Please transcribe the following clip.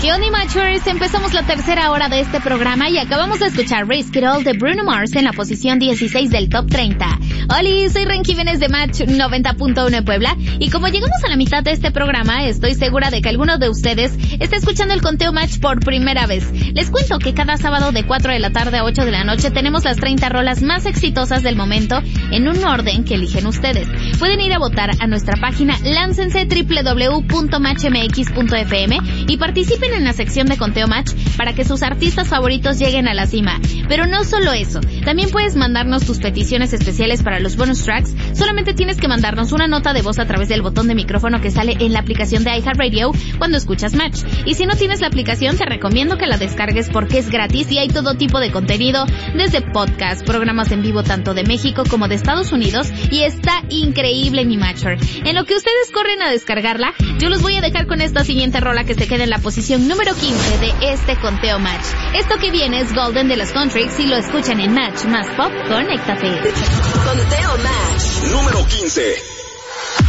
¿Qué onda, Matchers? Empezamos la tercera hora de este programa y acabamos de escuchar Risk It All de Bruno Mars en la posición 16 del Top 30. Hola, soy Ren Jiménez de Match 90.1 en Puebla y como llegamos a la mitad de este programa, estoy segura de que alguno de ustedes está escuchando el conteo Match por primera vez. Les cuento que cada sábado de 4 de la tarde a 8 de la noche tenemos las 30 rolas más exitosas del momento en un orden que eligen ustedes. Pueden ir a votar a nuestra página, láncense www.matchmx.fm y participen en la sección de conteo Match para que sus artistas favoritos lleguen a la cima. Pero no solo eso, también puedes mandarnos tus peticiones especiales para los bonus tracks. Solamente tienes que mandarnos una nota de voz a través del botón de micrófono que sale en la aplicación de iHeartRadio cuando escuchas Match. Y si no tienes la aplicación, te recomiendo que la descargues porque es gratis y hay todo tipo de contenido, desde podcast, programas en vivo tanto de México como de Estados Unidos, y está increíble, mi Matcher. En lo que ustedes corren a descargarla, yo los voy a dejar con esta siguiente rola que se queda en la posición número 15 de este conteo Match. Esto que viene es Golden de los Contrix y lo escuchan en Match más Pop. Conéctate. Conteo Match número 15.